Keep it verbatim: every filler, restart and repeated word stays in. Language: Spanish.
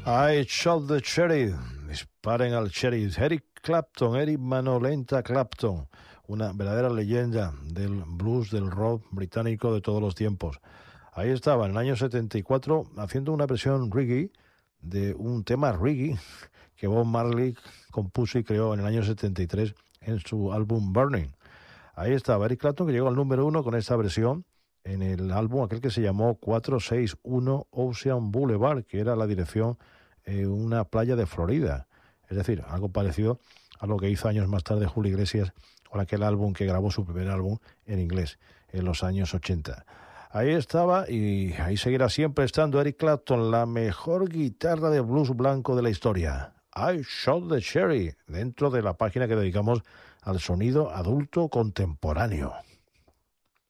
I shot the cherry. Disparen al cherry. Eric Clapton, Eric Manolenta Clapton, una verdadera leyenda del blues, del rock británico de todos los tiempos. Ahí estaba en el año setenta y cuatro haciendo una versión reggae de un tema reggae que Bob Marley compuso y creó en el año setenta y tres en su álbum Burning. Ahí estaba Eric Clapton, que llegó al número uno con esta versión en el álbum aquel que se llamó cuatrocientos sesenta y uno Ocean Boulevard, que era la dirección en una playa de Florida. Es decir, algo parecido a lo que hizo años más tarde Julio Iglesias con aquel álbum que grabó su primer álbum en inglés en los años ochenta. Ahí estaba y ahí seguirá siempre estando Eric Clapton, la mejor guitarra de blues blanco de la historia. I Shot the Cherry, dentro de la página que dedicamos al sonido adulto contemporáneo.